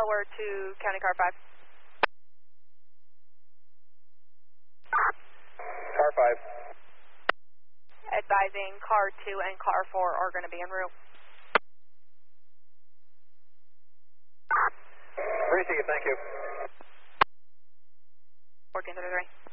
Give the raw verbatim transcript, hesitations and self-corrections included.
Tower to County Car five. Car five. Advising Car two and Car four are going to be en route. Receive, thank you. fourteen thirty-three.